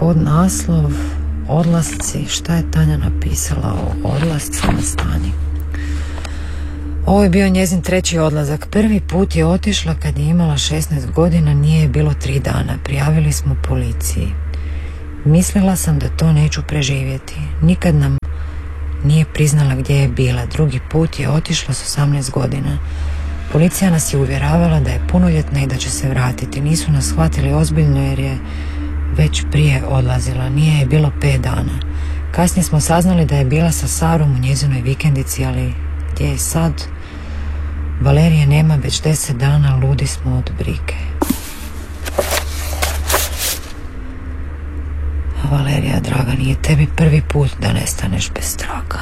podnaslov odlasci. Šta je Tanja napisala o odlascima, stani? Ovo je bio njezin 3. odlazak. Prvi put je otišla kad je imala 16 godina, nije je bilo 3 dana. Prijavili smo policiji. Mislila sam da to neću preživjeti. Nikad nam nije priznala gdje je bila. Drugi put je otišla s 18 godina. Policija nas je uvjeravala da je punoljetna i da će se vratiti. Nisu nas shvatili ozbiljno jer je već prije odlazila. Nije je bilo 5 dana. Kasnije smo saznali da je bila sa Sarom u njezinoj vikendici, ali gdje je sad? Valerije nema već 10 dana, ludi smo od brige. Valerija, draga, nije tebi prvi put da nestaneš bez traga.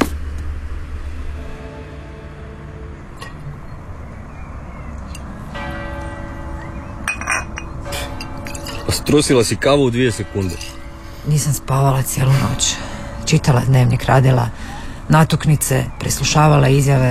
Strusila si kavu u 2 sekunde. Nisam spavala cijelu noć. Čitala dnevnik, radila natuknice, preslušavala izjave.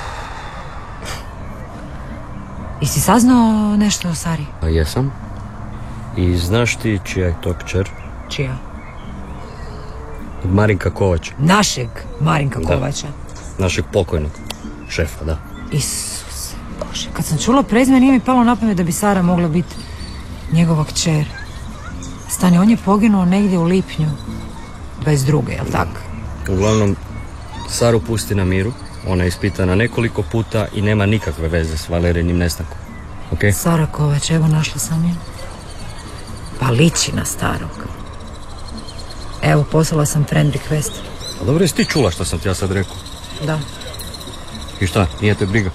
I si saznao nešto o Sari? A jesam. I znaš ti čija je to kćer? Čija? Od Marinka Kovača. Našeg Marinka Kovača? Našeg pokojnog šefa, da. Isuse Bože, kad sam čula prezime nije mi palo na pamet da bi Sara mogla biti njegova kćer. Stani, on je poginuo negdje u lipnju 22. jel' tak? Uglavnom, Saru pusti na miru. Ona je ispitana nekoliko puta i nema nikakve veze s Valerijinim nestankom. Okay? Sara Kovač, evo našla sam je. Pa liči na starog. Evo, poslala sam friend request. A dobro, jesi ti čula što sam ti ja sad rekao? Da. I šta, nije te briga?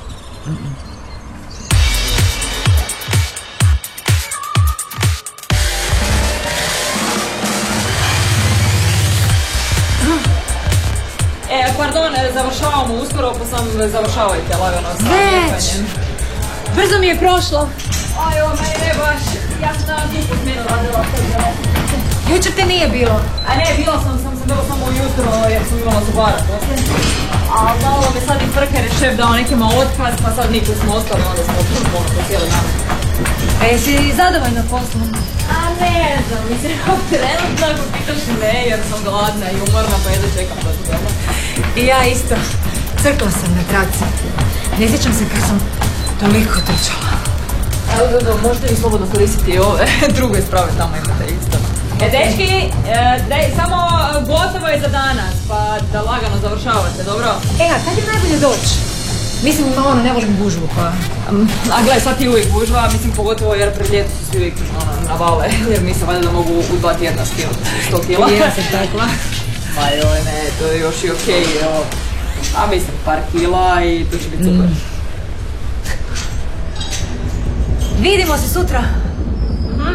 Pardon, završavamo uskoro, pa sam završavajte lagano sa lijepanjem. Brzo mi je prošlo. Aj, meni ne baš, ja sam danas dupo smjenu radila. Jučer te nije bilo. A ne, bila sam bila samo ujutro jer sam imala zubara poslije. A malo me sad i frka jer je šef dao nekima otkaz, pa sad niku smo ostali, onda smo otišli po cijeli dan. A jesi zadovoljna poslom? A ne znam, mislim, trenutno ako pitaš ne, jer sam gladna i umorna, pa jedno čekam da tu doma. I ja isto. Crkla sam na traci. Ne sjećam se kad sam toliko trčala. Evo, možete vi slobodno koristiti i ove druge sprave, tamo imate isto. Dečki, samo gotovo je za danas, pa da lagano završavate, dobro? A kad je najbolje doći? Mislim, ne volim gužvu, pa... A gledaj, sad ti uvijek gužva, mislim, pogotovo jer pred ljeto su svi uvijek navale, jer mislim valjda da mogu u 2 tjedna skinuti 100 kila. I ja sam takva. Pa joj, ne, to je još i okej, a mislim, par kila i to će biti super. Vidimo se sutra.